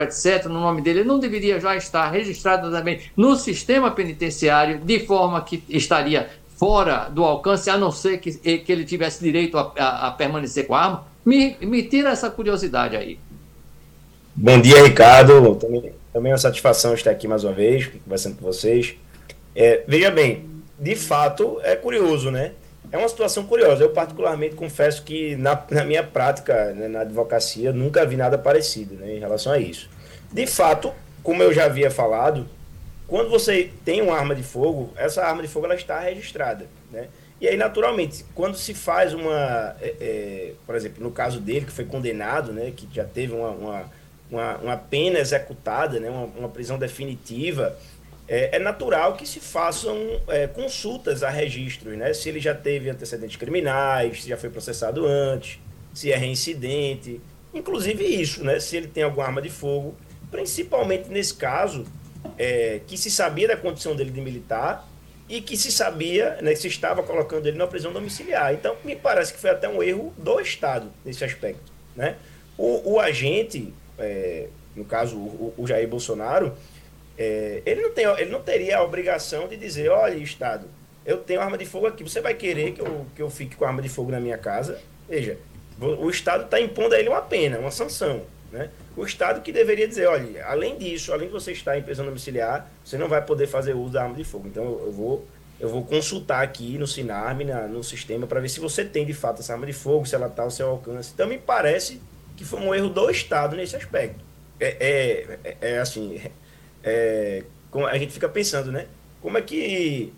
etc., no nome dele, ele não deveria já estar registrado também no sistema penitenciário, de forma que estaria fora do alcance, a não ser que ele tivesse direito a permanecer com a arma? Me tira essa curiosidade aí. Bom dia, Ricardo. Também é uma satisfação estar aqui mais uma vez, conversando com vocês. Veja bem, de fato é curioso, né? É uma situação curiosa. Eu particularmente confesso que na minha prática, né, na advocacia, nunca vi nada parecido, né, em relação a isso. De fato, como eu já havia falado, quando você tem uma arma de fogo, essa arma de fogo ela está registrada, né? E aí, naturalmente, quando se faz por exemplo, no caso dele, que foi condenado, né, que já teve uma pena executada, né, uma prisão definitiva, é natural que se façam consultas a registros, né? Se ele já teve antecedentes criminais, se já foi processado antes, se é reincidente, inclusive isso, né? Se ele tem alguma arma de fogo, principalmente nesse caso, que se sabia da condição dele de militar e que se sabia, né, que se estava colocando ele na prisão domiciliar. Então, me parece que foi até um erro do Estado nesse aspecto, né? O agente, no caso, o Jair Bolsonaro, ele não teria a obrigação de dizer: olha, Estado, eu tenho arma de fogo aqui, você vai querer que eu fique com arma de fogo na minha casa? Veja, o Estado está impondo a ele uma pena, uma sanção, né? O Estado que deveria dizer: olha, além disso, além de você estar em prisão domiciliar, você não vai poder fazer uso da arma de fogo. Então eu vou consultar aqui no Sinarme, no sistema, para ver se você tem de fato essa arma de fogo, se ela está ao seu alcance. Então me parece que foi um erro do Estado nesse aspecto. Assim, a gente fica pensando, né? Como é que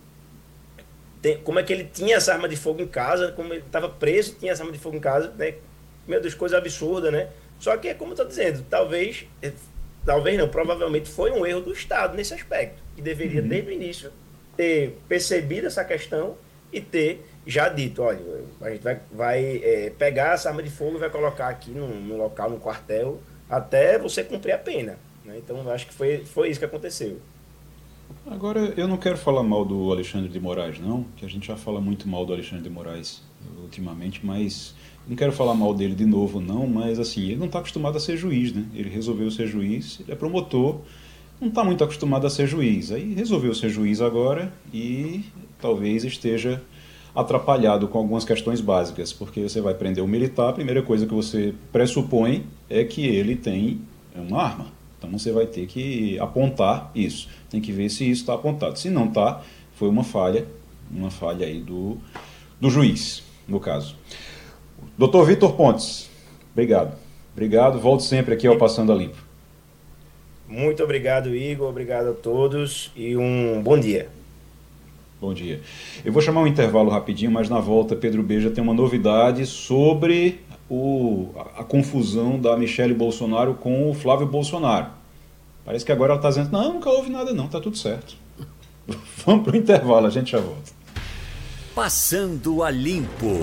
ele tinha essa arma de fogo em casa, como ele estava preso e tinha essa arma de fogo em casa, né? Meu Deus, coisa absurda, né? Só que, como eu estou dizendo, talvez não, provavelmente foi um erro do Estado nesse aspecto, que deveria, desde o início, ter percebido essa questão e ter já dito: olha, a gente vai pegar essa arma de fogo e vai colocar aqui no local, no quartel, até você cumprir a pena, né? Então, eu acho que foi isso que aconteceu. Agora, eu não quero falar mal do Alexandre de Moraes, não, que a gente já fala muito mal do Alexandre de Moraes ultimamente, mas não quero falar mal dele de novo, não, mas assim, ele não está acostumado a ser juiz, né? Ele resolveu ser juiz, ele é promotor, não está muito acostumado a ser juiz. Aí resolveu ser juiz agora e talvez esteja atrapalhado com algumas questões básicas, porque você vai prender um militar, a primeira coisa que você pressupõe é que ele tem uma arma. Então você vai ter que apontar isso. Tem que ver se isso está apontado. Se não está, foi uma falha aí do juiz, no caso. Dr. Vitor Pontes, obrigado. Obrigado, volto sempre aqui ao Passando a Limpo. Muito obrigado, Igor, obrigado a todos e um bom dia. Bom dia. Eu vou chamar um intervalo rapidinho, mas na volta Pedro Beja tem uma novidade sobre a confusão da Michele Bolsonaro com o Flávio Bolsonaro. Parece que agora ela está dizendo: não, nunca houve nada não, está tudo certo. Vamos para o intervalo, a gente já volta. Passando a Limpo.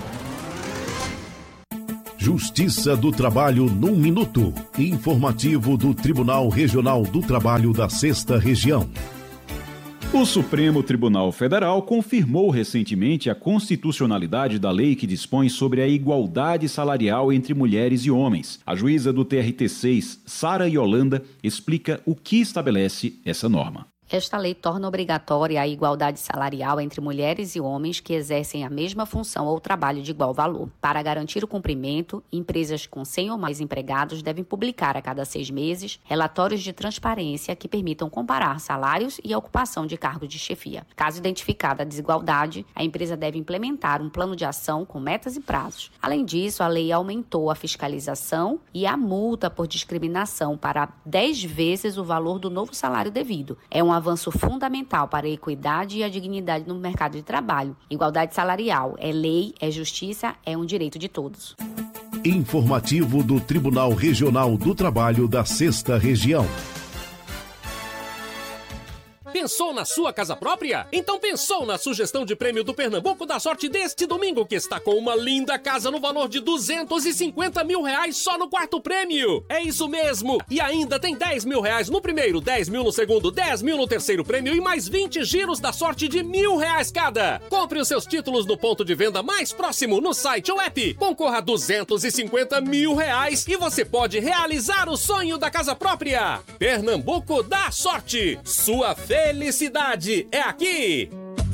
Justiça do Trabalho num minuto. Informativo do Tribunal Regional do Trabalho da 6ª Região. O Supremo Tribunal Federal confirmou recentemente a constitucionalidade da lei que dispõe sobre a igualdade salarial entre mulheres e homens. A juíza do TRT6, Sara Yolanda, explica o que estabelece essa norma. Esta lei torna obrigatória a igualdade salarial entre mulheres e homens que exercem a mesma função ou trabalho de igual valor. Para garantir o cumprimento, empresas com 100 ou mais empregados devem publicar a cada 6 meses relatórios de transparência que permitam comparar salários e a ocupação de cargos de chefia. Caso identificada a desigualdade, a empresa deve implementar um plano de ação com metas e prazos. Além disso, a lei aumentou a fiscalização e a multa por discriminação para 10 vezes o valor do novo salário devido. É um avanço fundamental para a equidade e a dignidade no mercado de trabalho. Igualdade salarial é lei, é justiça, é um direito de todos. Informativo do Tribunal Regional do Trabalho da 6ª Região. Pensou na sua casa própria? Então pensou na sugestão de prêmio do Pernambuco da Sorte deste domingo, que está com uma linda casa no valor de R$250 mil só no quarto prêmio. É isso mesmo! E ainda tem R$10 mil no primeiro, 10 mil no segundo, 10 mil no terceiro prêmio e mais 20 giros da sorte de R$1.000 cada. Compre os seus títulos no ponto de venda mais próximo, no site ou app. Concorra a R$250 mil e você pode realizar o sonho da casa própria. Pernambuco dá sorte. Sua felicidade é aqui.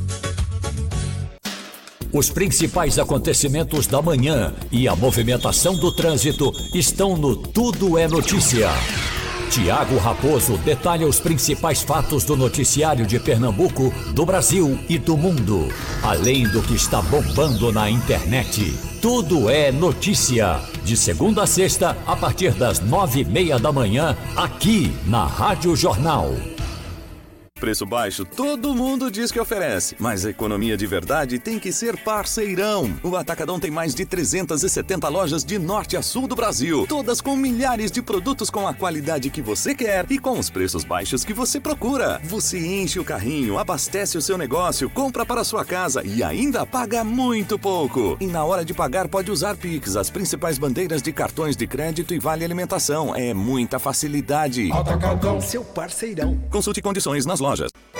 Os principais acontecimentos da manhã e a movimentação do trânsito estão no Tudo é Notícia. Tiago Raposo detalha os principais fatos do noticiário de Pernambuco, do Brasil e do mundo, além do que está bombando na internet. Tudo é Notícia, de segunda a sexta, a partir das 9:30 da manhã, aqui na Rádio Jornal. Preço baixo, todo mundo diz que oferece, mas a economia de verdade tem que ser parceirão. O Atacadão tem mais de 370 lojas de norte a sul do Brasil, todas com milhares de produtos com a qualidade que você quer e com os preços baixos que você procura. Você enche o carrinho, abastece o seu negócio, compra para sua casa e ainda paga muito pouco. E na hora de pagar pode usar Pix, as principais bandeiras de cartões de crédito e vale alimentação. É muita facilidade. Atacadão, seu parceirão. Consulte condições nas lojas.